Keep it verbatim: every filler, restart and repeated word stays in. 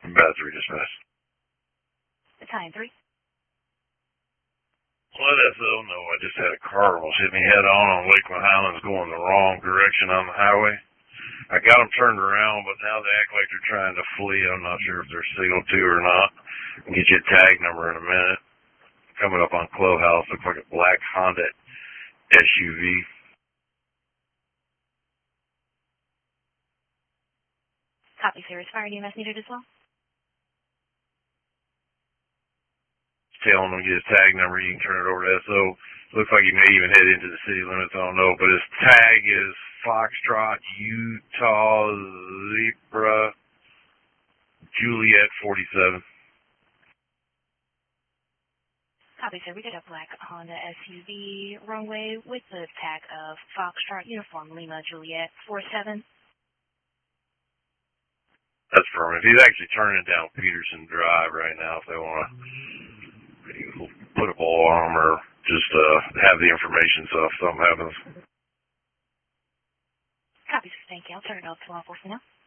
Battery dismissed. Battalion three. Let S O know I just had a car almost hit me head on on Lakeland Highlands going the wrong direction on the highway. I got them turned around, but now they act like they're trying to flee. I'm not sure if they're signaled to or not. I'll get you a tag number in a minute. Coming up on Clubhouse, looks like a black Honda S U V. Copy, sir. Is fire E M S needed as well? Telling him to get his tag number, you can turn it over to S O. Looks like he may even head into the city limits, I don't know. But his tag is Foxtrot, Utah, Zebra, Juliet forty-seven. Copy, sir. We got a black Honda S U V runway with the tag of Foxtrot, Uniform Lima, Juliet forty-seven. That's affirmative. He's actually turning down Peterson Drive right now if they want to put a ball on him or just uh, have the information so if something happens. Copy, sir. Thank you. I'll turn it over to law enforcement now.